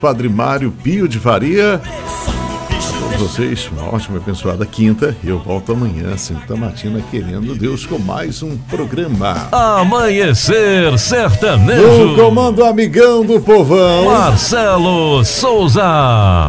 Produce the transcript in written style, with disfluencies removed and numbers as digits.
Padre Mário Pio de Faria. A todos vocês, uma ótima e abençoada quinta. E eu volto amanhã, 5 da matina, querendo Deus, com mais um programa. Amanhecer Sertanejo. No comando amigão do povão, Marcelo Souza.